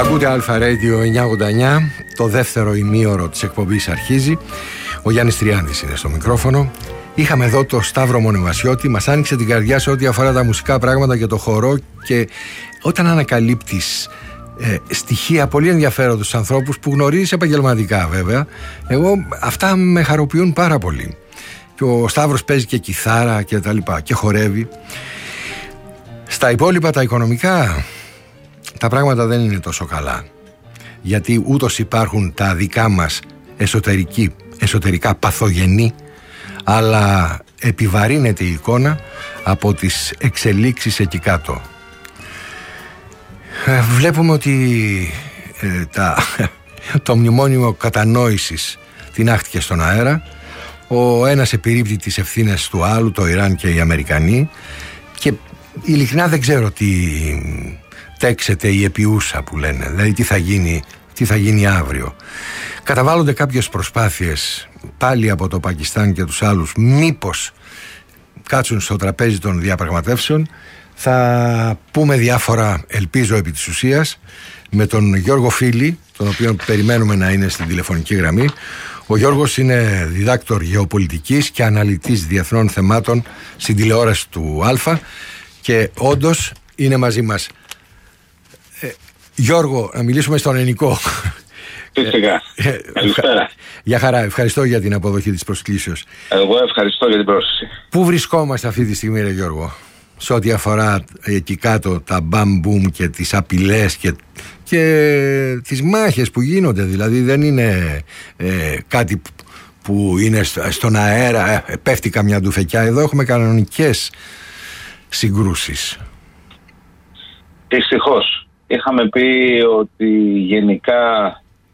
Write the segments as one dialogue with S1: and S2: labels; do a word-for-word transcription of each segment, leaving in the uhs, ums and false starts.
S1: Ακούτε Αλφα Radio εννιακόσια ογδόντα εννιά. Το δεύτερο ημίωρο της εκπομπής αρχίζει. Ο Γιάννης Τριάνδης είναι στο μικρόφωνο. Είχαμε εδώ το Σταύρο Μονεβασιώτη. Μας άνοιξε την καρδιά σε ό,τι αφορά τα μουσικά πράγματα και το χορό. Και όταν ανακαλύπτεις ε, στοιχεία πολύ ενδιαφέροντος στους ανθρώπους που γνωρίζεις επαγγελματικά βέβαια, εγώ αυτά με χαροποιούν πάρα πολύ. Και ο Σταύρος παίζει και κιθάρα και τα λοιπά και χορεύει. Στα υπόλοιπα τα οικονομικά τα πράγματα δεν είναι τόσο καλά, γιατί ούτως υπάρχουν τα δικά μας εσωτερική, εσωτερικά παθογενή, αλλά επιβαρύνεται η εικόνα από τις εξελίξεις εκεί κάτω. Βλέπουμε ότι ε, τα, το μνημόνιο κατανόησης τινάχτηκε στον αέρα. Ο ένας επιρρύπτει τις ευθύνες του άλλου, το Ιράν και οι Αμερικανοί, και ειλικρινά δεν ξέρω τι τέξεται η επιούσα που λένε, δηλαδή τι θα γίνει, τι θα γίνει αύριο. Καταβάλλονται κάποιες προσπάθειες πάλι από το Πακιστάν και τους άλλους, μήπως κάτσουν στο τραπέζι των διαπραγματεύσεων. Θα πούμε διάφορα, ελπίζω επί της ουσίας, με τον Γιώργο Φίλη, τον οποίο περιμένουμε να είναι στην τηλεφωνική γραμμή. Ο Γιώργος είναι διδάκτορ γεωπολιτικής και αναλυτής διεθνών θεμάτων στην τηλεόραση του Αλφα και όντως είναι μαζί μας. Ε, Γιώργο, να μιλήσουμε στον ελληνικό.
S2: Φυσικά. Καλησπέρα.
S1: Γεια χαρά, ευχαριστώ για την αποδοχή της προσκλήσεως.
S2: Εγώ ευχαριστώ για την πρόσκληση.
S1: Πού βρισκόμαστε αυτή τη στιγμή, ρε Γιώργο, σε ό,τι αφορά εκεί κάτω τα μπαμ-μπουμ και τις απειλές και, και τις μάχες που γίνονται? Δηλαδή δεν είναι ε, κάτι που είναι στον αέρα, ε, πέφτει καμιά ντουφεκιά. Εδώ έχουμε κανονικές συγκρούσεις.
S2: Δυστυχώς. Είχαμε πει ότι γενικά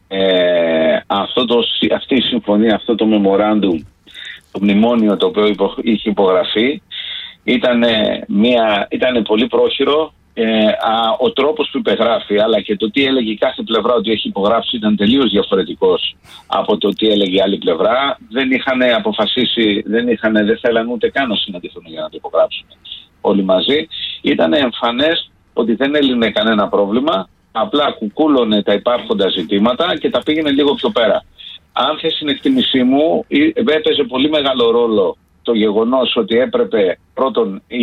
S2: ε, αυτό το, αυτή η συμφωνία, αυτό το memorandum, το μνημόνιο το οποίο υπο, είχε υπογραφεί, ήταν, μια, ήταν πολύ πρόχειρο. Ε, α, ο τρόπος που υπεγράφει, αλλά και το τι έλεγε κάθε πλευρά ότι έχει υπογράψει, ήταν τελείως διαφορετικός από το τι έλεγε η άλλη πλευρά. Δεν είχαν αποφασίσει, δεν, είχαν, δεν θέλαν ούτε καν να συναντηθούν για να το υπογράψουν όλοι μαζί. Ήταν εμφανές ότι δεν έλυνε κανένα πρόβλημα, απλά κουκούλωνε τα υπάρχοντα ζητήματα και τα πήγαινε λίγο πιο πέρα. Αν θες την εκτίμησή μου, έπαιζε πολύ μεγάλο ρόλο το γεγονός ότι έπρεπε πρώτον η,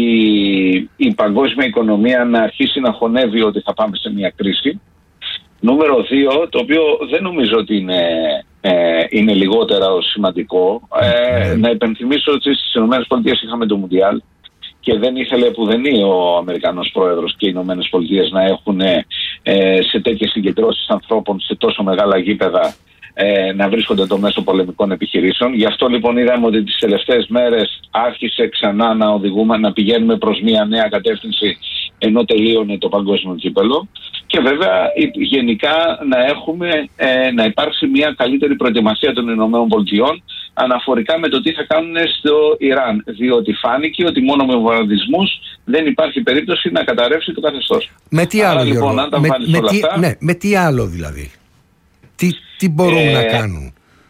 S2: η παγκόσμια οικονομία να αρχίσει να χωνεύει ότι θα πάμε σε μια κρίση. Νούμερο δύο, το οποίο δεν νομίζω ότι είναι, ε, είναι λιγότερα σημαντικό, ε, να υπενθυμίσω ότι στις ΗΠΑ είχαμε το Μουντιάλ και δεν ήθελε πουδενή ο Αμερικανός Πρόεδρος και οι Ηνωμένες Πολιτείες να έχουν ε, σε τέτοιες συγκεντρώσεις ανθρώπων σε τόσο μεγάλα γήπεδα ε, να βρίσκονται το μέσο πολεμικών επιχειρήσεων. Γι' αυτό λοιπόν είδαμε ότι τις τελευταίες μέρες άρχισε ξανά να οδηγούμε, να πηγαίνουμε προς μια νέα κατεύθυνση, ενώ τελείωνε το παγκόσμιο κύπελλο. Και βέβαια γενικά να έχουμε, ε, να υπάρξει μια καλύτερη προετοιμασία των Ηνωμένων Πολιτειών αναφορικά με το τι θα κάνουν στο Ιράν. Διότι φάνηκε ότι μόνο με βομβαρδισμούς δεν υπάρχει περίπτωση να καταρρεύσει το καθεστώς.
S1: Με τι άλλο,
S2: Άρα, λοιπόν,
S1: Γιώργο,
S2: αν τα
S1: με, με,
S2: όλα
S1: τι,
S2: αυτά,
S1: ναι, με τι άλλο δηλαδή, τι, τι μπορούν ε, να κάνουν?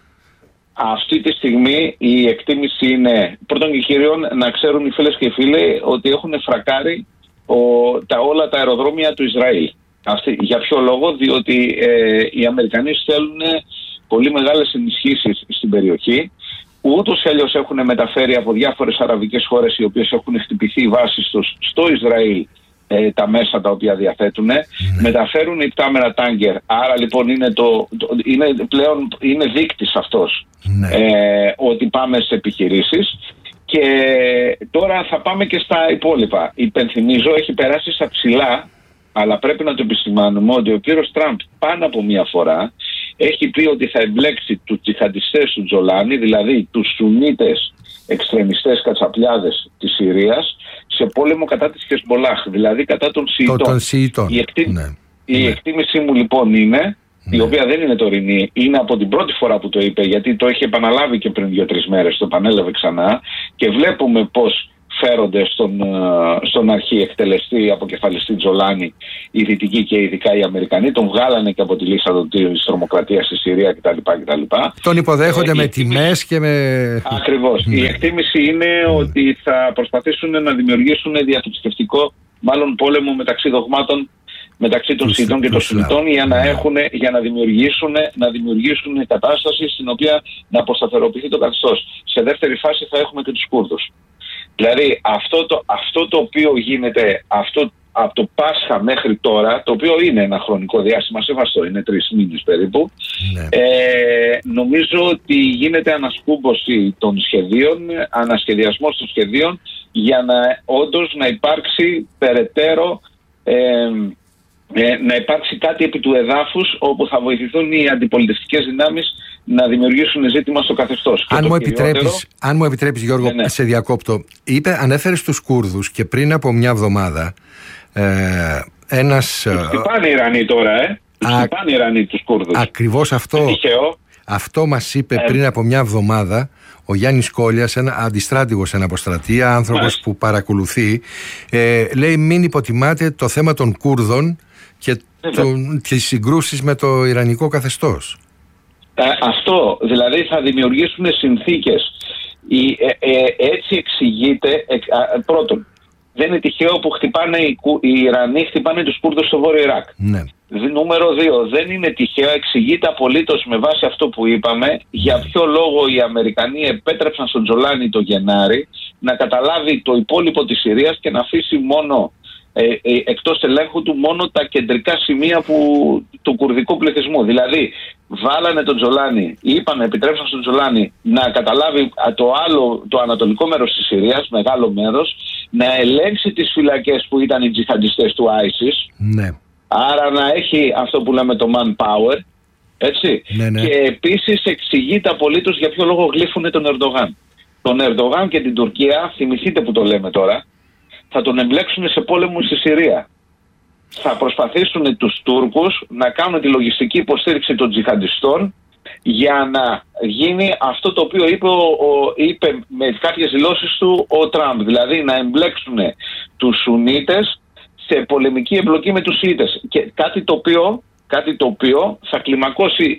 S2: Αυτή τη στιγμή η εκτίμηση είναι πρώτον και κυρίων να ξέρουν οι φίλες και οι φίλοι ότι έχουν φρακάρει ο, τα, όλα τα αεροδρόμια του Ισραήλ. Αυτή, για ποιο λόγο? Διότι ε, οι Αμερικανοί θέλουν πολύ μεγάλες ενισχύσεις στην περιοχή. Ούτως ή αλλιώς έχουν μεταφέρει από διάφορες αραβικές χώρες οι οποίες έχουν χτυπηθεί οι βάσεις τους στο Ισραήλ ε, τα μέσα τα οποία διαθέτουν. Mm. Μεταφέρουν υπτάμενα τάγκερ. Άρα λοιπόν είναι, το, το, είναι πλέον είναι δείκτης αυτός mm. ε, ότι πάμε σε επιχειρήσεις. Και τώρα θα πάμε και στα υπόλοιπα. Υπενθυμίζω, έχει περάσει στα ψηλά, αλλά πρέπει να το επισημάνουμε ότι ο κύριος Τραμπ πάνω από μία φορά έχει πει ότι θα εμπλέξει τους τζιχαντιστές του Τζολάνι, δηλαδή τους Σουνίτες εξτρεμιστές κατσαπλιάδες της Συρίας, σε πόλεμο κατά της Χεσμολάχ, δηλαδή κατά των Σιητών. Η, εκτί... ναι. η ναι. εκτίμησή μου λοιπόν είναι, ναι. η οποία δεν είναι τωρινή, είναι από την πρώτη φορά που το είπε, γιατί το έχει επαναλάβει και πριν δύο-τρεις μέρες, το επανέλαβε ξανά, και βλέπουμε πως φέρονται στον, στον αρχή εκτελεστή αποκεφαλιστή Τζολάνι οι Δυτικοί και ειδικά οι Αμερικανοί. Τον βγάλανε και από τη λίστα της τρομοκρατίας στη Συρία κτλ. κτλ.
S1: Τον υποδέχονται ε, με τιμές και με...
S2: Ακριβώς. Η εκτίμηση είναι ότι θα προσπαθήσουν να δημιουργήσουν διαθρησκευτικό μάλλον πόλεμο μεταξύ δογμάτων μεταξύ των Σιητών και των Σουννιτών για να, έχουν, για να, δημιουργήσουν, να δημιουργήσουν κατάσταση στην οποία να αποσταθεροποιηθεί το καθεστώς. Σε δεύτερη φάση θα έχουμε και τους Κούρδους. Δηλαδή αυτό το, αυτό το οποίο γίνεται αυτό, από το Πάσχα μέχρι τώρα, το οποίο είναι ένα χρονικό διάστημα σεβαστό, είναι τρεις μήνες περίπου, ναι. ε, νομίζω ότι γίνεται ανασκούμποση των σχεδίων, ανασχεδιασμός των σχεδίων για να όντως να υπάρξει περαιτέρω ε, ε, να υπάρξει κάτι επί του εδάφους όπου θα βοηθηθούν οι αντιπολιτευτικές δυνάμεις να δημιουργήσουν ζήτημα στο καθεστώς.
S1: Αν, μου επιτρέπεις, αν μου επιτρέπεις Γιώργο, ναι, ναι. σε διακόπτω, είπε, ανέφερες τους Κούρδους και πριν από μια εβδομάδα ε, ένας...
S2: Τους χτυπάνε οι Ιρανοί τώρα, ε. Τους α... χτυπάνε οι Ιρανοί τους Κούρδους.
S1: Ακριβώς αυτό, αυτό μας είπε ε... πριν από μια εβδομάδα ο Γιάννης Κόλλιας, ένα αντιστράτηγος εν αποστρατεία, άνθρωπος Μάλιστα. που παρακολουθεί. Ε, λέει μην υποτιμάτε το θέμα των Κούρδων και τις συγκρούσεις με το Ιρανικό καθεστώς.
S2: Ε, αυτό, δηλαδή θα δημιουργήσουν συνθήκες. Η, ε, ε, έτσι εξηγείται, ε, ε, πρώτον, δεν είναι τυχαίο που χτυπάνε οι, οι Ιρανοί χτυπάνε τους Κούρδους στο Βόρειο Ιράκ.
S1: Ναι.
S2: Νούμερο δύο, δεν είναι τυχαίο, εξηγείται απολύτως με βάση αυτό που είπαμε, για ποιο λόγο οι Αμερικανοί επέτρεψαν στον Τζολάνι το Γενάρη να καταλάβει το υπόλοιπο της Συρίας και να αφήσει μόνο ε, ε, εκτός ελέγχου του μόνο τα κεντρικά σημεία που, του κουρδικού πληθυσμού. Δηλαδή βάλανε τον Τζολάνι, είπαν, επιτρέψαν στον Τζολάνι να καταλάβει το άλλο, το ανατολικό μέρος της Συρίας, μεγάλο μέρος, να ελέγξει τις φυλακές που ήταν οι τζιχαντιστές του άισις.
S1: Ναι.
S2: Άρα να έχει αυτό που λέμε το manpower, έτσι.
S1: Ναι, ναι.
S2: Και επίσης εξηγείται απολύτως για ποιο λόγο γλύφουνε τον Ερντογάν. Τον Ερντογάν και την Τουρκία, θυμηθείτε που το λέμε τώρα, θα τον εμπλέξουν σε πόλεμο στη Συρία. Θα προσπαθήσουν τους Τούρκους να κάνουν τη λογιστική υποστήριξη των τζιχαντιστών για να γίνει αυτό το οποίο είπε, ο, ο, είπε με κάποιες δηλώσεις του ο Τραμπ. Δηλαδή να εμπλέξουν τους Σουνίτες σε πολεμική εμπλοκή με τους Σιήτες. Και κάτι το οποίο, κάτι το οποίο θα κλιμακώσει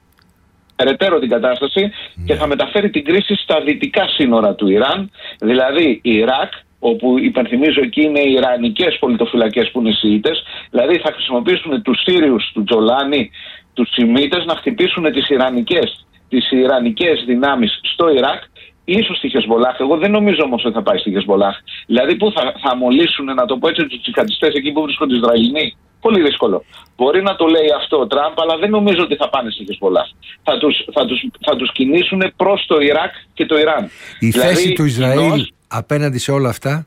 S2: περαιτέρω την κατάσταση mm. και θα μεταφέρει την κρίση στα δυτικά σύνορα του Ιράν, δηλαδή Ιράκ, όπου υπενθυμίζω εκεί είναι οι Ιρανικές πολιτοφυλακές που είναι Σιήτες, δηλαδή θα χρησιμοποιήσουν τους Σύριους του Τζολάνι, τους Σιμίτες, να χτυπήσουν τις Ιρανικές, τις Ιρανικές δυνάμεις στο Ιράκ, ίσως στη Χεσμολάχ. Εγώ δεν νομίζω όμως ότι θα πάει στη Χεσμολάχ. Δηλαδή που θα, θα μολύσουν, να το πω έτσι, τους τζιχαντιστές εκεί που βρίσκονται οι Ισραηλινοί. Πολύ δύσκολο. Μπορεί να το λέει αυτό ο Τραμπ, αλλά δεν νομίζω ότι θα πάνε στη Χεσμολάχ. Θα τους, θα τους, θα τους κινήσουν προς το Ιράκ και το Ιράν.
S1: Η δηλαδή, θέση του Ισραήλ κοινώς, απέναντι σε όλα αυτά.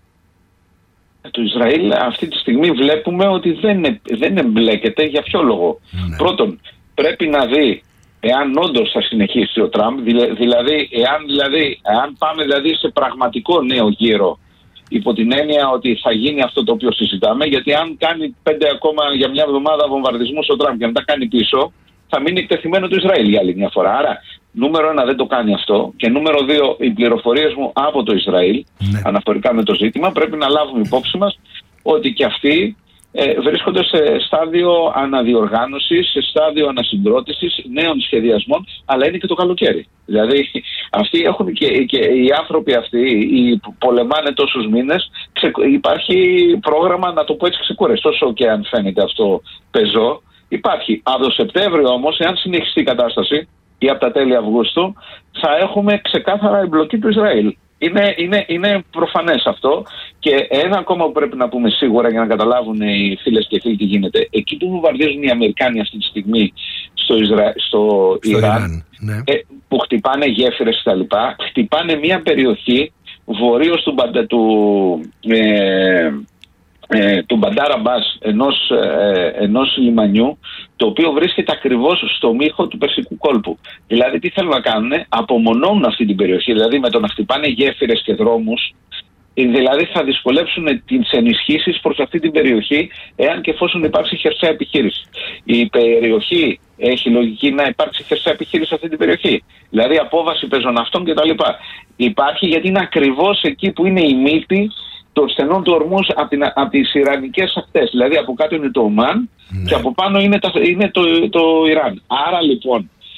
S2: Το Ισραήλ αυτή τη στιγμή βλέπουμε ότι δεν, δεν εμπλέκεται. Για ποιο λόγο? Ναι. Πρώτον, πρέπει να δει εάν όντως θα συνεχίσει ο Τραμπ, δηλαδή εάν, δηλαδή εάν πάμε δηλαδή σε πραγματικό νέο γύρο, υπό την έννοια ότι θα γίνει αυτό το οποίο συζητάμε, γιατί αν κάνει πέντε ακόμα για μια εβδομάδα βομβαρδισμούς ο Τραμπ και μετά κάνει πίσω, θα μείνει εκτεθειμένο το Ισραήλ για άλλη μια φορά. Άρα, νούμερο ένα, δεν το κάνει αυτό. Και νούμερο δύο, οι πληροφορίες μου από το Ισραήλ, ναι. αναφορικά με το ζήτημα, πρέπει να λάβουμε υπόψη μας ότι και αυτοί ε, βρίσκονται σε στάδιο αναδιοργάνωσης, σε στάδιο ανασυγκρότησης, νέων σχεδιασμών, αλλά είναι και το καλοκαίρι. Δηλαδή, αυτοί έχουν και, και οι άνθρωποι αυτοί, οι που πολεμάνε τόσους μήνες, ξε, υπάρχει πρόγραμμα, να το πω έτσι, ξεκουρές. Όσο και αν φαίνεται αυτό πεζό, υπάρχει. Από το Σεπτέμβριο όμως, εάν συνεχιστεί η κατάσταση, ή από τα τέλη Αυγούστου, θα έχουμε ξεκάθαρα εμπλοκή του Ισραήλ. Είναι, είναι, είναι προφανές αυτό. Και ένα ακόμα που πρέπει να πούμε σίγουρα για να καταλάβουν οι φίλες και οι φίλοι τι γίνεται. Εκεί που βομβαρδίζουν οι Αμερικάνοι αυτή τη στιγμή στο, Ισρα... στο, στο Ιράν, Ιράν ναι. ε, που χτυπάνε γέφυρες κτλ., χτυπάνε μια περιοχή βορείως του, του, ε, ε, του Μπαντάρα Μπάς, ενός, ε, ενός λιμανιού, το οποίο βρίσκεται ακριβώς στο μύχο του Περσικού κόλπου. Δηλαδή τι θέλουν να κάνουν? Απομονώνουν αυτή την περιοχή, δηλαδή με το να χτυπάνε γέφυρες και δρόμους, δηλαδή θα δυσκολέψουν τις ενισχύσεις προς αυτή την περιοχή, εάν και εφόσον υπάρξει χερσαία επιχείρηση. Η περιοχή έχει λογική να υπάρξει χερσαία επιχείρηση σε αυτή την περιοχή. Δηλαδή απόβαση πεζοναυτών κτλ. Υπάρχει, γιατί είναι ακριβώς εκεί που είναι η μύτη των στενών του Ορμούς από, από τις Ιρανικές ακτές. Δηλαδή από κάτω είναι το Ομάν, ναι. και από πάνω είναι, τα, είναι το, το Ιράν. Άρα λοιπόν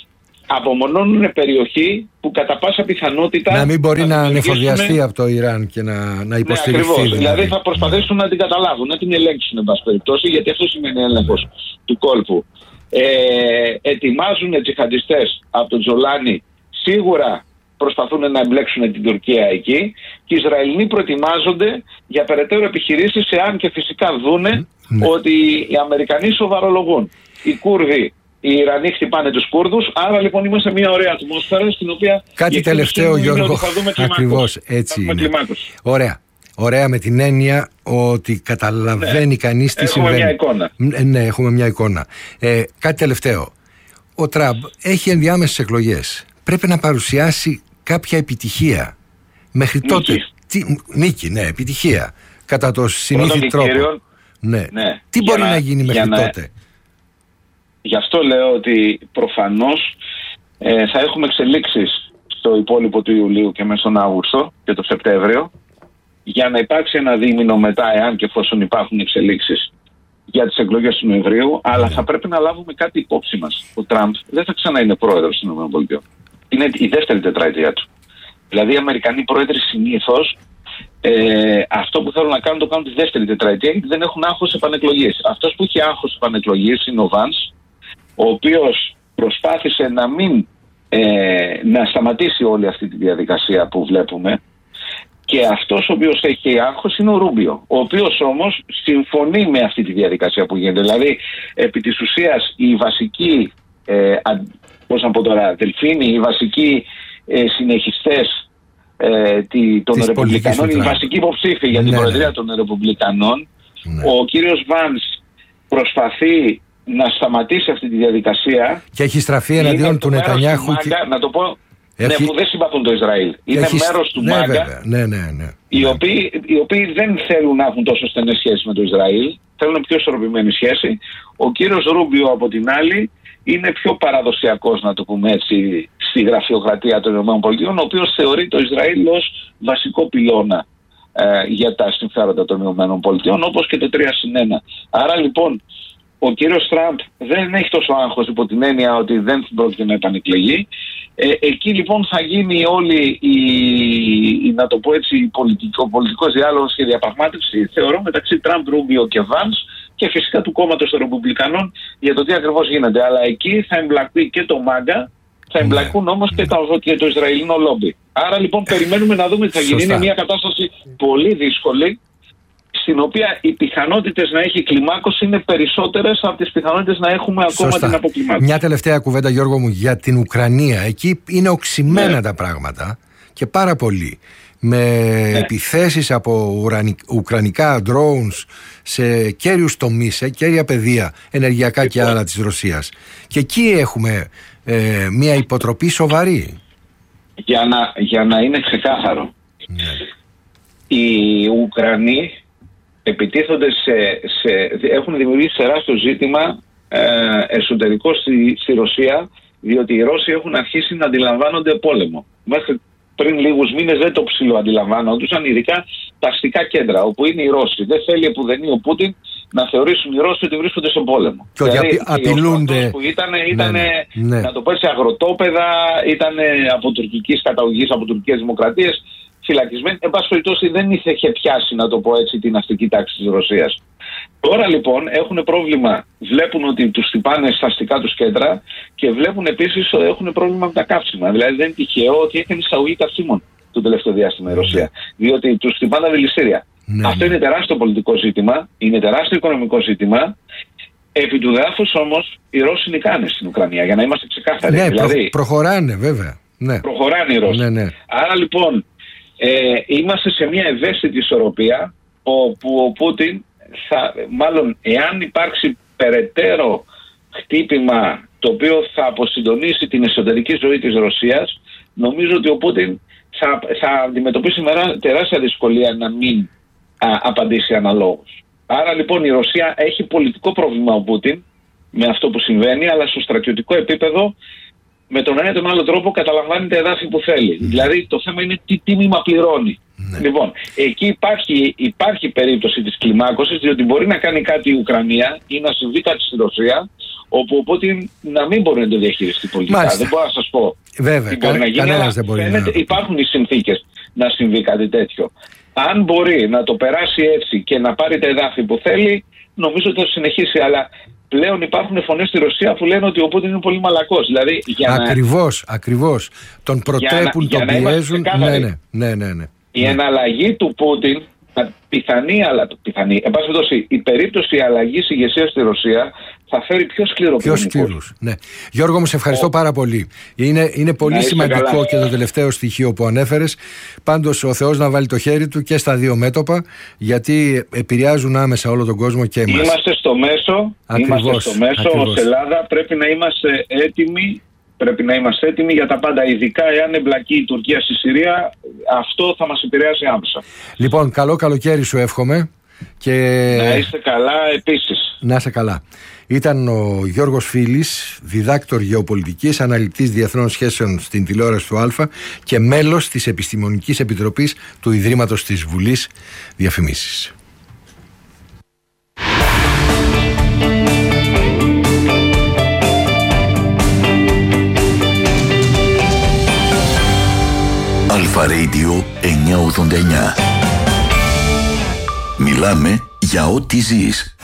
S2: απομονώνουν περιοχή που κατά πάσα πιθανότητα
S1: να μην μπορεί να, να ανεφοδιαστεί
S2: με...
S1: από το Ιράν και να, να υποστηριχθεί.
S2: Ναι,
S1: δηλαδή.
S2: δηλαδή θα προσπαθήσουν να την καταλάβουν, να την ελέγξουν εν πάση περιπτώσει, γιατί αυτό σημαίνει έλεγχος του κόλπου. Ε, ετοιμάζουν τζιχαντιστές από τον Τζολάνι, σίγουρα προσπαθούν να εμπλέξουν την Τουρκία εκεί, και οι Ισραηλοί προετοιμάζονται για περαιτέρω επιχειρήσεις, εάν και φυσικά δούνε ναι. ότι οι Αμερικανοί σοβαρολογούν. Οι Κούρδοι, οι Ιρανοί χτυπάνε τους Κούρδους, άρα λοιπόν είμαστε μια ωραία ατμόσφαιρα στην οποία...
S1: Κάτι τελευταίο, Γιώργο, ακριβώς έτσι είναι. Ωραία. Ωραία, με την έννοια ότι καταλαβαίνει ναι. κανείς τι
S2: έχουμε
S1: συμβαίνει.
S2: Μια εικόνα.
S1: Ναι, έχουμε μια εικόνα. Ε, κάτι τελευταίο. Ο Τραμπ έχει ενδιάμεσες εκλογές. Πρέπει να παρουσιάσει κάποια επιτυχία. Μέχρι νίκη. τότε. Τι, νίκη, ναι, επιτυχία. Κατά το συνήθι τρόπο. Κύριον,
S2: ναι. ναι.
S1: Τι μπορεί
S2: να,
S1: να γίνει μέχρι
S2: να,
S1: τότε.
S2: Γι' αυτό λέω ότι προφανώς ε, θα έχουμε εξελίξεις στο υπόλοιπο του Ιουλίου και μέσα στον Αύγουστο και το Σεπτέμβριο, για να υπάρξει ένα δίμηνο μετά, εάν και εφόσον υπάρχουν εξελίξεις για τις εκλογές του Νοεμβρίου, αλλά θα πρέπει να λάβουμε κάτι υπόψη μας. Ο Τραμπ δεν θα ξανά είναι πρόεδρος των ΗΠΑ. Είναι η δεύτερη τετραετία του. Δηλαδή οι Αμερικανοί πρόεδροι συνήθως ε, αυτό που θέλουν να κάνουν το κάνουν τη δεύτερη τετραετία, γιατί δεν έχουν άγχος επανεκλογής. Αυτός που είχε άγχος επανεκλογής είναι ο Βάνς, ο οποίος προσπάθησε να μην ε, να σταματήσει όλη αυτή τη διαδικασία που βλέπουμε. Και αυτός ο οποίος έχει άγχος είναι ο Ρούμπιο, ο οποίος όμως συμφωνεί με αυτή τη διαδικασία που γίνεται. Δηλαδή, επί της ουσίας, οι βασικοί, ε, πώς να πω τώρα, δελφίνοι, οι βασικοί ε, συνεχιστές ε, τη, των της Ρεπουμπλικανών, οι βασικοί υποψήφοι για την ναι, προεδρία ναι. των Ρεπουμπλικανών, ναι. ο κύριος Βάνς προσπαθεί να σταματήσει αυτή τη διαδικασία.
S1: Και έχει στραφεί εναντίον του Νετανιάχου. Και...
S2: Να το πω...
S1: Έχει...
S2: Ναι, που δεν συμπαθούν το Ισραήλ. Είναι
S1: Έχει...
S2: μέρος του
S1: ναι,
S2: Μάγκα,
S1: ναι, ναι, ναι.
S2: Οι, οποίοι, οι οποίοι δεν θέλουν να έχουν τόσο στενές σχέσεις με το Ισραήλ, θέλουν πιο ισορροπημένη σχέση. Ο κύριος Ρούμπιο από την άλλη είναι πιο παραδοσιακός, να το πούμε έτσι, στη γραφειοκρατία των ΗΠΑ, ο οποίος θεωρεί το Ισραήλ ως βασικό πυλώνα ε, για τα συμφέροντα των ΗΠΑ, όπως και το τρία συν ένα. Άρα λοιπόν ο κύριος Τραμπ δεν έχει τόσο άγχος υπό την έννοια ότι δεν πρόκειται να επανεκλεγεί. Ε, εκεί λοιπόν θα γίνει όλη η, η να το πω έτσι, πολιτικό, πολιτικός διάλογος και διαπραγμάτευση, θεωρώ, μεταξύ Τραμπ, Ρούμπιο και Βάνς, και φυσικά του κόμματος των Ρεπουμπλικανών, για το τι ακριβώς γίνεται. Αλλά εκεί θα εμπλακεί και το Μάγκα, θα εμπλακούν όμως και το, και το Ισραηλινό λόμπι. Άρα λοιπόν περιμένουμε να δούμε τι θα γίνει. Είναι μια κατάσταση πολύ δύσκολη, στην οποία οι πιθανότητες να έχει κλιμάκωση είναι περισσότερες από τις πιθανότητες να έχουμε ακόμα Σωστά. την αποκλιμάκωση.
S1: Μια τελευταία κουβέντα, Γιώργο μου, για την Ουκρανία. Εκεί είναι οξυμένα ναι. τα πράγματα και πάρα πολύ. Με ναι. επιθέσεις από ουρανικ... ουκρανικά drones σε κέριους τομείς, σε κέρια πεδία, ενεργειακά λοιπόν. και άλλα της Ρωσίας. Και εκεί έχουμε ε, μια υποτροπή σοβαρή.
S2: Για να, για να είναι ξεκάθαρο. Ναι. Οι Ουκρανοί επιτίθονται σε, σε, έχουν δημιουργήσει τεράστιο ζήτημα ε, εσωτερικό στη, στη Ρωσία, διότι οι Ρώσοι έχουν αρχίσει να αντιλαμβάνονται πόλεμο. Μέχρι πριν λίγους μήνες δεν το ψιλοαντιλαμβάνονταν, ειδικά τα αστικά κέντρα, όπου είναι οι Ρώσοι. Δεν θέλει επουδενή ο Πούτιν να θεωρήσουν οι Ρώσοι ότι βρίσκονται σε πόλεμο.
S1: Και ότι δηλαδή, απειλούνται.
S2: Που ήταν, ήταν
S1: ναι, ναι.
S2: να το πω έτσι, αγροτόπεδα, ήταν από τουρκικής καταγωγής, από τουρκικές δημοκρατίες, φυλακισμένοι. Εν πάση περιπτώσει δεν είχε πιάσει, να το πω έτσι, την αστική τάξη της Ρωσίας. Τώρα λοιπόν έχουν πρόβλημα, βλέπουν ότι τους χτυπάνε στα αστικά τους κέντρα και βλέπουν επίσης ότι έχουν πρόβλημα με τα καύσιμα. Δηλαδή δεν είναι τυχαίο ότι έκανε εισαγωγή καυσίμων το τελευταίο διάστημα η Ρωσία. Διότι τους χτυπάνε δηληστήρια. Ναι, Αυτό ναι. είναι τεράστιο πολιτικό ζήτημα, είναι τεράστιο οικονομικό ζήτημα. Επί του δάφους όμως οι Ρώσοι νικάνε στην Ουκρανία, για να είμαστε ξεκάθαροι.
S1: Ναι,
S2: δηλαδή,
S1: προ, προχωράνε βέβαια. Ναι.
S2: Προχωράνε οι Ρώσοι.
S1: Ναι, ναι.
S2: Άρα λοιπόν ε, είμαστε σε μια ευαίσθητη ισορροπία, όπου ο Πούτιν θα, μάλλον εάν υπάρξει περαιτέρω χτύπημα το οποίο θα αποσυντονίσει την εσωτερική ζωή της Ρωσίας, νομίζω ότι ο Πούτιν θα, θα αντιμετωπίσει με τεράστια δυσκολία να μην α, απαντήσει αναλόγως. Άρα λοιπόν η Ρωσία έχει πολιτικό πρόβλημα ο Πούτιν με αυτό που συμβαίνει, αλλά στο στρατιωτικό επίπεδο με τον ένα ή τον άλλο τρόπο καταλαμβάνει τα εδάφη που θέλει. Mm. Δηλαδή το θέμα είναι τι τίμημα πληρώνει. Mm. Λοιπόν, εκεί υπάρχει, υπάρχει περίπτωση της κλιμάκωσης, διότι μπορεί να κάνει κάτι η Ουκρανία ή να συμβεί κάτι στη Ρωσία, όπου ο Πούτιν να μην μπορεί να το διαχειριστεί πολιτικά.
S1: Μάλιστα.
S2: Δεν μπορώ να σας πω
S1: Βέβαια,
S2: τι μπορεί να γίνει, αλλά
S1: δεν μπορεί
S2: φαίνεται,
S1: να...
S2: υπάρχουν οι συνθήκες να συμβεί κάτι τέτοιο. Αν μπορεί να το περάσει έτσι και να πάρει τα εδάφη που θέλει, νομίζω ότι θα συνεχίσει. Αλλά πλέον υπάρχουν φωνές στη Ρωσία που λένε ότι ο Πούτιν είναι πολύ μαλακός. Δηλαδή, για
S1: ακριβώς,
S2: να...
S1: ακριβώς. Τον προτρέπουν,
S2: για να,
S1: τον
S2: για
S1: πιέζουν. Ναι, ναι, ναι, ναι, ναι.
S2: Η
S1: ναι.
S2: εναλλαγή του Πούτιν, πιθανή, αλλά πιθανή, εν πάση περιπτώσει, η περίπτωση αλλαγής ηγεσίας στη Ρωσία θα φέρει πιο σκληρό
S1: Πιο σκληρούς, ναι. Γιώργο μου, σε ευχαριστώ ο... πάρα πολύ. Είναι, είναι πολύ σημαντικό καλά. Και το τελευταίο στοιχείο που ανέφερες. Πάντως ο Θεός να βάλει το χέρι του και στα δύο μέτωπα, γιατί επηρεάζουν άμεσα όλο τον κόσμο και εμάς.
S2: Είμαστε στο μέσο,
S1: ακριβώς,
S2: είμαστε στο μέσο ως Ελλάδα, πρέπει να είμαστε έτοιμοι. Πρέπει να είμαστε έτοιμοι για τα πάντα, ειδικά εάν εμπλακεί η Τουρκία στη Συρία, αυτό θα μας επηρεάσει άμεσα.
S1: Λοιπόν, καλό καλοκαίρι σου εύχομαι. Και...
S2: Να είστε καλά επίσης.
S1: Να είστε καλά. Ήταν ο Γιώργος Φίλης, διδάκτορ γεωπολιτικής, αναλυτής διεθνών σχέσεων στην τηλεόραση του Α και μέλος της Επιστημονικής Επιτροπής του Ιδρύματος της Βουλής. Διαφημίσεις.
S3: Αλφα Radio εννιακόσια ογδόντα εννιά. Μιλάμε για ό,τι ζεις.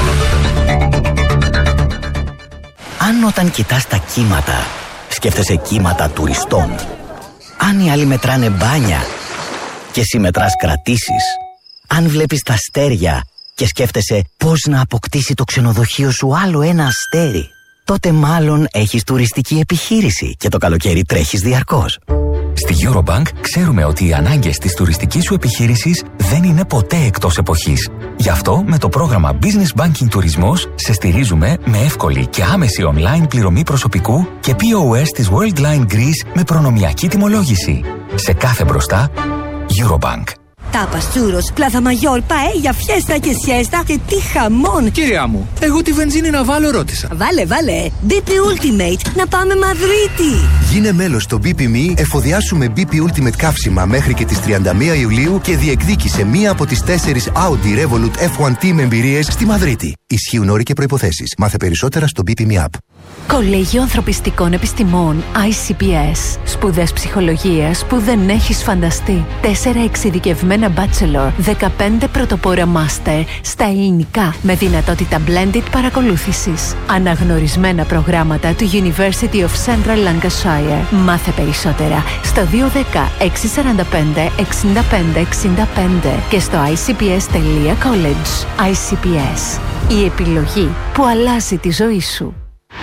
S4: Αν όταν κοιτάς τα κύματα σκέφτεσαι κύματα τουριστών, αν οι άλλοι μετράνε μπάνια και εσύ μετράς κρατήσεις, αν βλέπεις τα αστέρια και σκέφτεσαι πώς να αποκτήσει το ξενοδοχείο σου άλλο ένα αστέρι, τότε μάλλον έχεις τουριστική επιχείρηση και το καλοκαίρι τρέχεις διαρκώς.
S5: Στη Eurobank ξέρουμε ότι οι ανάγκες της τουριστικής σου επιχείρησης δεν είναι ποτέ εκτός εποχής. Γι' αυτό με το πρόγραμμα Business Banking Τουρισμός σε στηρίζουμε με εύκολη και άμεση online πληρωμή προσωπικού και πι ο ες της Worldline Greece με προνομιακή τιμολόγηση. Σε κάθε μπροστά, Eurobank.
S6: Τάπας, τσούρος, πλάθα μαγιόρ, παέλια, φιέστα και σιέστα και τι χαμόν!
S7: Κυρία μου, εγώ τη βενζίνη να βάλω ρώτησα.
S6: Βάλε, βάλε! μπι πι Ultimate, να πάμε Μαδρίτη!
S8: Γίνε μέλος στο μπι πι εμ ι, εφοδιάσου με μπι πι Ultimate καύσιμα μέχρι και τις τριάντα μία Ιουλίου και διεκδίκησε μία από τις τέσσερις Audi Revolut εφ ουάν τι με εμπειρίες στη Μαδρίτη. Ισχύουν όροι και προϋποθέσεις. Μάθε περισσότερα στο μπι πι εμ ι App.
S9: Κολέγιο Ανθρωπιστικών Επιστημών άι σι πι ες. Σπουδές ψυχολογίας που δεν έχεις φανταστεί. Τέσσερα εξειδικευμένα bachelor, δεκαπέντε πρωτοπόρα master στα ελληνικά με δυνατότητα blended παρακολούθησης. Αναγνωρισμένα προγράμματα του University of Central Lancashire. Μάθε περισσότερα στο δύο ένα μηδέν έξι τέσσερα πέντε εξήντα πέντε εξήντα πέντε και στο άι σι πι ες τελεία college. άι σι πι ες. Η επιλογή που αλλάζει τη ζωή σου.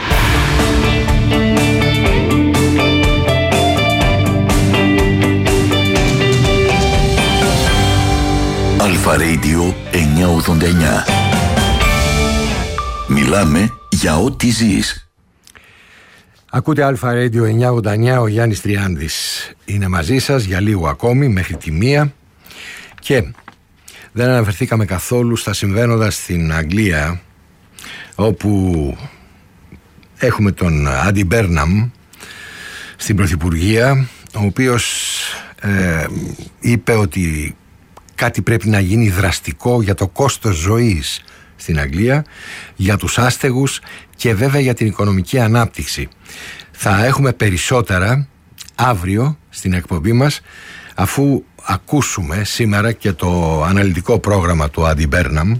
S3: Αλφα Radio εννιακόσια ογδόντα εννιά. Μιλάμε για ό,τι ζεις.
S1: Ακούτε Αλφα Radio εννιακόσια ογδόντα εννιά, ο Γιάννης Τριάνδης είναι μαζί σας για λίγο ακόμη μέχρι τη μία και δεν αναφερθήκαμε καθόλου στα συμβαίνοντα στην Αγγλία, όπου έχουμε τον Άντι Μπέρναμ στην Πρωθυπουργία, ο οποίος ε, είπε ότι κάτι πρέπει να γίνει δραστικό για το κόστος ζωής στην Αγγλία, για τους άστεγους και βέβαια για την οικονομική ανάπτυξη. Θα έχουμε περισσότερα αύριο στην εκπομπή μας, αφού ακούσουμε σήμερα και το αναλυτικό πρόγραμμα του Άντι Μπέρναμ.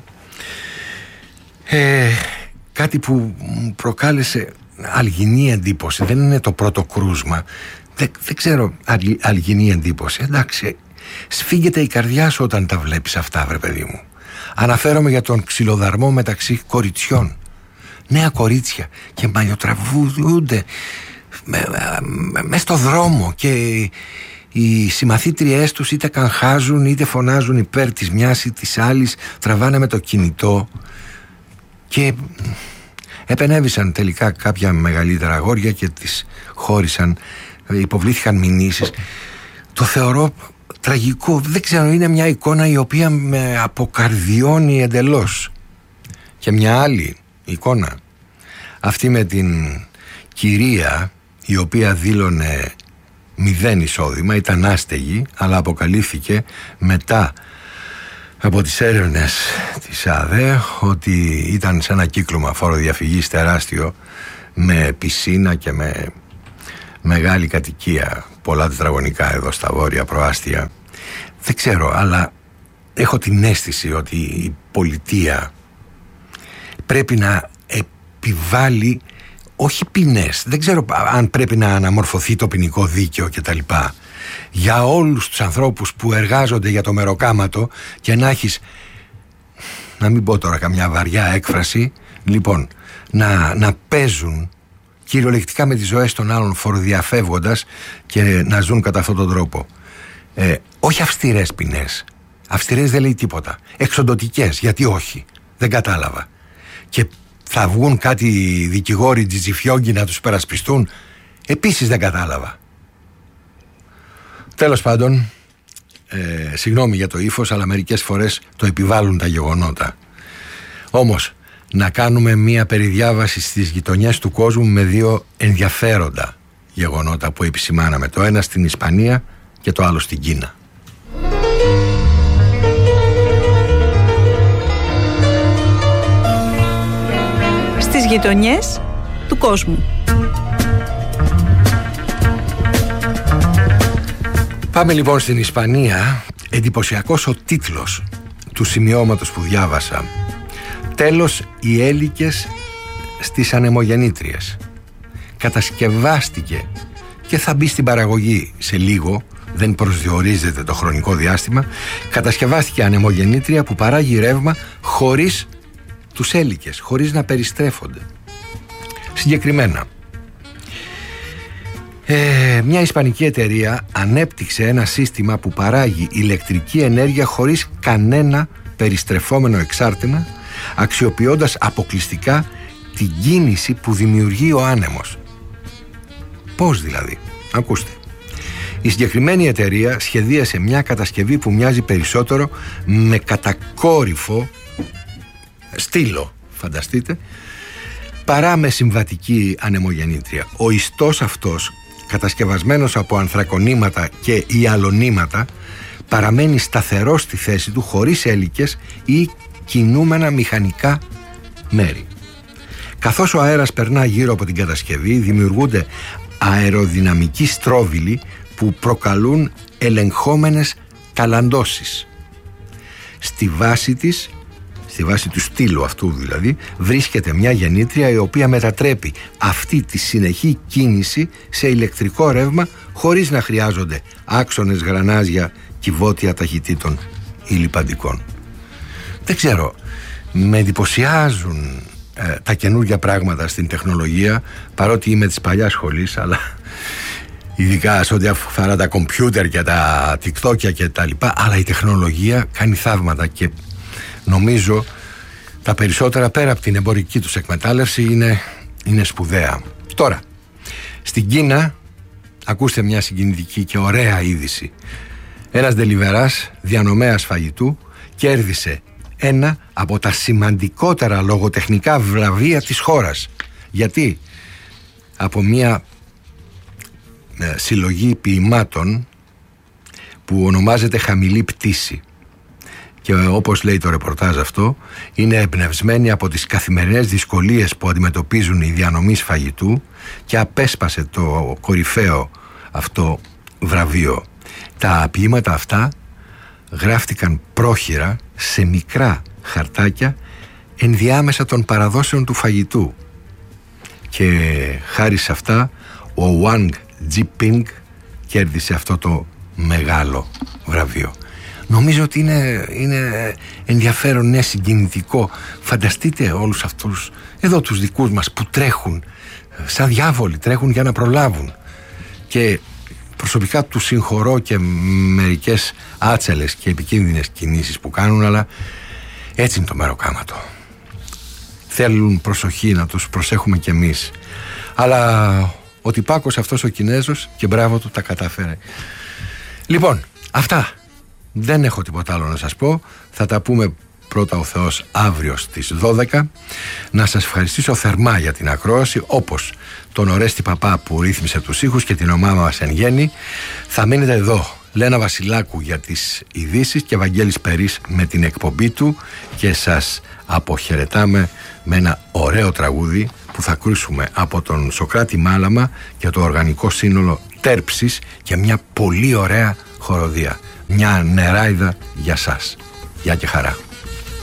S1: Ε, κάτι που μου προκάλεσε αλγινή εντύπωση. Δεν είναι το πρώτο κρούσμα. Δεν, δεν ξέρω, αλγινή εντύπωση. Εντάξει, σφίγγεται η καρδιά σου όταν τα βλέπεις αυτά, βρε παιδί μου. Αναφέρομαι για τον ξυλοδαρμό μεταξύ κοριτσιών. Νέα κορίτσια και μαλλιοτραβούνται με, με, με στο δρόμο και οι συμμαθήτριές τους είτε καγχάζουν είτε φωνάζουν υπέρ της μιας ή της άλλης, τραβάνε με το κινητό και επενέβησαν τελικά κάποια μεγαλύτερα αγόρια και τις χώρισαν, υποβλήθηκαν μηνύσεις. Το θεωρώ τραγικό. Δεν ξέρω, είναι μια εικόνα η οποία με αποκαρδιώνει εντελώς. Και μια άλλη εικόνα, αυτή με την κυρία η οποία δήλωνε μηδέν εισόδημα, ήταν άστεγη, αλλά αποκαλύφθηκε μετά από τις έρευνες της ΑΔΕ ότι ήταν σε ένα κύκλωμα φοροδιαφυγής τεράστιο, με πισίνα και με μεγάλη κατοικία, πολλά τετραγωνικά εδώ στα βόρεια προάστια. Δεν ξέρω, αλλά έχω την αίσθηση ότι η πολιτεία πρέπει να επιβάλλει όχι ποινές, δεν ξέρω αν πρέπει να αναμορφωθεί το ποινικό δίκαιο κτλ, για όλους τους ανθρώπους που εργάζονται για το μεροκάματο και να έχεις, να μην πω τώρα καμιά βαριά έκφραση, λοιπόν, να, να παίζουν κυριολεκτικά με τις ζωές των άλλων φοροδιαφεύγοντας και να ζουν κατά αυτόν τον τρόπο. Ε, όχι αυστηρές ποινές. Αυστηρές δεν λέει τίποτα. Εξοντωτικές, γιατί όχι? Δεν κατάλαβα. Και θα βγουν κάτι δικηγόροι τζιτζιφιόγκοι να τους περασπιστούν? Επίσης δεν κατάλαβα. Τέλος πάντων, ε, συγγνώμη για το ύφος, αλλά μερικές φορές το επιβάλλουν τα γεγονότα. Όμως, να κάνουμε μία περιδιάβαση στις γειτονιές του κόσμου με δύο ενδιαφέροντα γεγονότα που επισημάναμε. Το ένα στην Ισπανία και το άλλο στην Κίνα.
S10: Στις γειτονιές του κόσμου.
S1: Πάμε λοιπόν στην Ισπανία. Εντυπωσιακός ο τίτλος του σημειώματος που διάβασα. Τέλος οι έλικες στις ανεμογεννήτριες. Κατασκευάστηκε και θα μπει στην παραγωγή σε λίγο, δεν προσδιορίζεται το χρονικό διάστημα. Κατασκευάστηκε ανεμογεννήτρια που παράγει ρεύμα χωρίς τους έλικες, χωρίς να περιστρέφονται. Συγκεκριμένα, ε, μια ισπανική εταιρεία ανέπτυξε ένα σύστημα που παράγει ηλεκτρική ενέργεια χωρίς κανένα περιστρεφόμενο εξάρτημα, αξιοποιώντας αποκλειστικά την κίνηση που δημιουργεί ο άνεμος. Πώς δηλαδή? Ακούστε. Η συγκεκριμένη εταιρεία σχεδίασε μια κατασκευή που μοιάζει περισσότερο με κατακόρυφο στήλο, φανταστείτε, παρά με συμβατική ανεμογεννήτρια. Ο ιστός αυτός, κατασκευασμένος από ανθρακονήματα και ιαλονήματα, παραμένει σταθερός στη θέση του χωρίς έλικες ή κινούμενα μηχανικά μέρη. Καθώς ο αέρας περνά γύρω από την κατασκευή, δημιουργούνται αεροδυναμικοί στρόβιλοι που προκαλούν ελεγχόμενες ταλαντώσεις. Στη βάση της, στη βάση του στήλου αυτού δηλαδή, βρίσκεται μια γεννήτρια η οποία μετατρέπει αυτή τη συνεχή κίνηση σε ηλεκτρικό ρεύμα χωρίς να χρειάζονται άξονες, γρανάζια, κυβότια ταχυτήτων ή λιπαντικών. Δεν ξέρω, με εντυπωσιάζουν ε, τα καινούργια πράγματα στην τεχνολογία, παρότι είμαι της παλιάς σχολής, αλλά ειδικά σε ό,τι αφορά τα κομπιούτερ και τα TikTok και τα λοιπά, αλλά η τεχνολογία κάνει θαύματα και νομίζω τα περισσότερα πέρα από την εμπορική τους εκμετάλλευση είναι, είναι σπουδαία. Τώρα, στην Κίνα, ακούστε μια συγκινητική και ωραία είδηση. Ένας ντελιβεράς, διανομέας φαγητού, κέρδισε ένα από τα σημαντικότερα λογοτεχνικά βραβεία της χώρας. Γιατί? Από μια ε, συλλογή ποιημάτων που ονομάζεται Χαμηλή Πτήση. Και όπως λέει το ρεπορτάζ αυτό, είναι εμπνευσμένη από τις καθημερινές δυσκολίες που αντιμετωπίζουν οι διανομείς φαγητού και απέσπασε το κορυφαίο αυτό βραβείο. Τα ποίηματα αυτά γράφτηκαν πρόχειρα σε μικρά χαρτάκια ενδιάμεσα των παραδόσεων του φαγητού. Και χάρη σε αυτά ο Wang Jiping κέρδισε αυτό το μεγάλο βραβείο. Νομίζω ότι είναι, είναι ενδιαφέρον, είναι συγκινητικό. Φανταστείτε όλους αυτούς εδώ τους δικούς μας που τρέχουν σαν διάβολοι, τρέχουν για να προλάβουν. Και προσωπικά τους συγχωρώ και μερικές άτσελες και επικίνδυνες κινήσεις που κάνουν, αλλά έτσι είναι το μεροκάματο. Θέλουν προσοχή, να τους προσέχουμε κι εμείς. Αλλά ο τυπάκος αυτός ο Κινέζος, και μπράβο του, τα κατάφερε. Λοιπόν, αυτά. Δεν έχω τίποτα άλλο να σας πω. Θα τα πούμε πρώτα ο Θεός αύριο στις δώδεκα. Να σας ευχαριστήσω θερμά για την ακρόαση, όπως τον Ορέστη Παπά που ρύθμισε τους ήχους και την ομάδα μας εν γέννη. Θα μείνετε εδώ Λένα Βασιλάκου για τις ειδήσεις και Βαγγέλης Περής με την εκπομπή του, και σας αποχαιρετάμε με ένα ωραίο τραγούδι που θα ακούσουμε από τον Σωκράτη Μάλαμα και το Οργανικό Σύνολο Τέρψης και μια πολύ ωραία χοροδία. Μια νεράιδα για σας. Γεια και χαρά.